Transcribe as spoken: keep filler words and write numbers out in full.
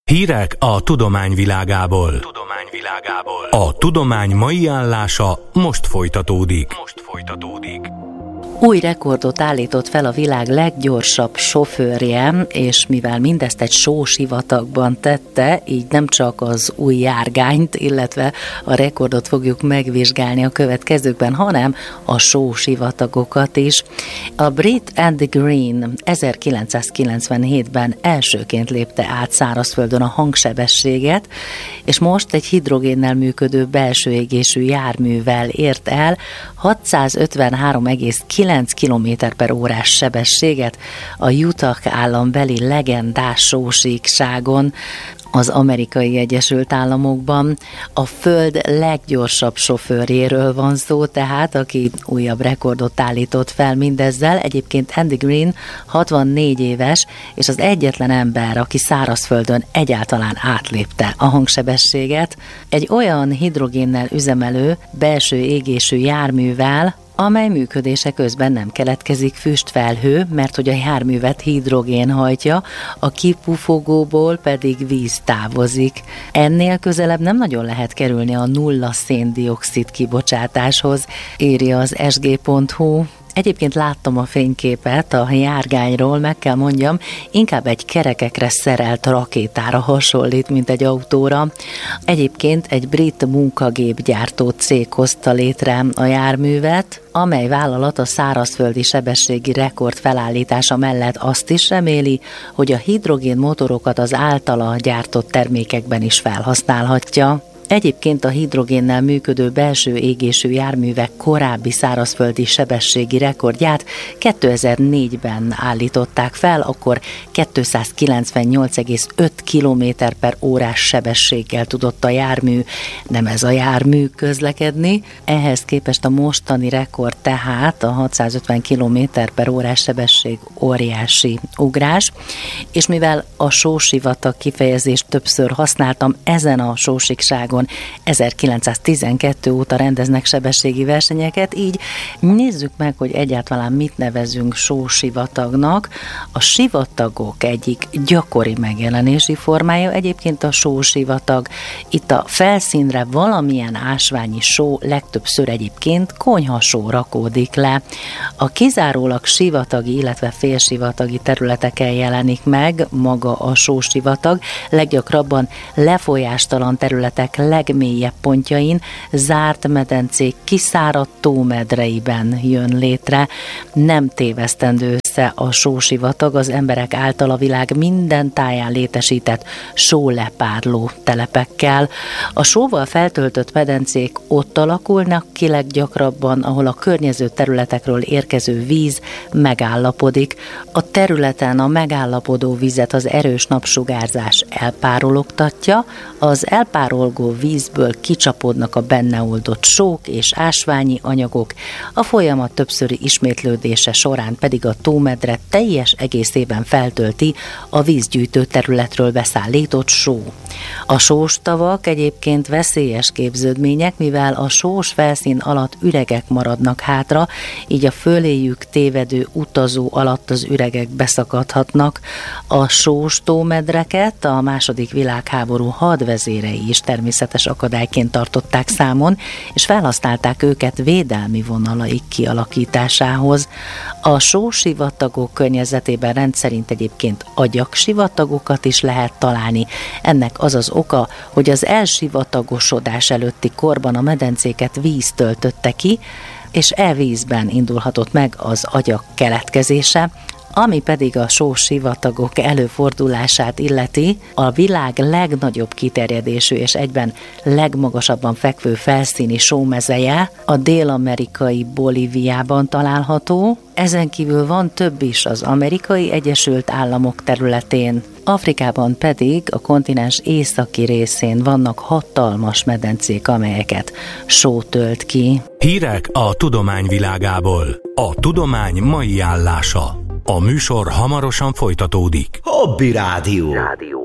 Hírek a tudomány világából. Tudomány világából. A tudomány mai állása most folytatódik. Most folytatódik. Új rekordot állított fel a világ leggyorsabb sofőrje, és mivel mindezt egy sósivatagban tette, így nem csak az új járgányt, illetve a rekordot fogjuk megvizsgálni a következőkben, hanem a sósivatagokat is. A brit Andy Green ezerkilencszázkilencvenhétben elsőként lépte át szárazföldön a hangsebességet, és most egy hidrogénnel működő belső égésű járművel ért el hatszázötvenhárom egész kilenc kilométer per órás sebességet a Utah állambeli legendás sósíkságon, az Amerikai Egyesült Államokban. A Föld leggyorsabb sofőrjéről van szó, tehát aki újabb rekordot állított fel mindezzel. Egyébként Andy Green hatvannégy éves, és az egyetlen ember, aki szárazföldön egyáltalán átlépte a hangsebességet. Egy olyan hidrogénnel üzemelő belső égésű járművel, amely működése közben nem keletkezik füstfelhő, mert hogy a járművet hidrogén hajtja, a kipufogóból pedig víz távozik. Ennél közelebb nem nagyon lehet kerülni a nulla széndioxid kibocsátáshoz, írja az es gé pont hú. Egyébként láttam a fényképet a járgányról, meg kell mondjam, inkább egy kerekekre szerelt rakétára hasonlít, mint egy autóra. Egyébként egy brit munkagépgyártó cég hozta létre a járművet, amely vállalat a szárazföldi sebességi rekord felállítása mellett azt is reméli, hogy a hidrogén motorokat az általa gyártott termékekben is felhasználhatja. Egyébként a hidrogénnel működő belső égésű járművek korábbi szárazföldi sebességi rekordját kétezer-négyben állították fel, akkor kétszázkilencvennyolc egész öt kilométer per órás sebességgel tudott a jármű, nem ez a jármű közlekedni. Ehhez képest a mostani rekord tehát a hatszázötven kilométer per órás sebesség óriási ugrás, és mivel a sósivatag kifejezést többször használtam, ezen a sósikságon ezerkilencszáztizenkettő óta rendeznek sebességi versenyeket, így nézzük meg, hogy egyáltalán mit nevezünk sósivatagnak. A sivatagok egyik gyakori megjelenési formája egyébként a sósivatag. Itt a felszínre valamilyen ásványi só, legtöbbször egyébként konyhasó rakódik le. A kizárólag sivatagi, illetve félsivatagi területeken jelenik meg maga a sósivatag, leggyakrabban lefolyástalan területek legmélyebb pontjain, zárt medencék kiszáradt tómedreiben jön létre. Nem tévesztendő össze a sósivatag az emberek által a világ minden táján létesített sólepárló telepekkel. A sóval feltöltött medencék ott alakulnak ki leggyakrabban, ahol a környező területekről érkező víz megállapodik. A területen a megállapodó vizet az erős napsugárzás elpárologtatja, az elpárolgó vízből kicsapódnak a benne oldott sók és ásványi anyagok, a folyamat többszöri ismétlődése során pedig a tómedre teljes egészében feltölti a vízgyűjtő területről beszállított só. A sóstavak egyébként veszélyes képződmények, mivel a sós felszín alatt üregek maradnak hátra, így a föléjük tévedő utazó alatt az üregek beszakadhatnak. A sós tómedreket a második világháború hadvezérei is természetes akadályként tartották számon, és felhasználták őket védelmi vonalaik kialakításához. A sósivatagok környezetében rendszerint egyébként agyaksivatagokat is lehet találni. Ennek az az oka, hogy az elsivatagosodás előtti korban a medencéket víz töltötte ki, és e vízben indulhatott meg az agyak keletkezése, ami pedig a sósivatagok előfordulását illeti, a világ legnagyobb kiterjedésű és egyben legmagasabban fekvő felszíni sómezeje a dél-amerikai Bolíviában található. Ezen kívül van több is az Amerikai Egyesült Államok területén, Afrikában pedig a kontinens északi részén vannak hatalmas medencék, amelyeket só tölt ki. Hírek a tudomány világából. A tudomány mai állása. A műsor hamarosan folytatódik. Hobby Rádió. Rádió.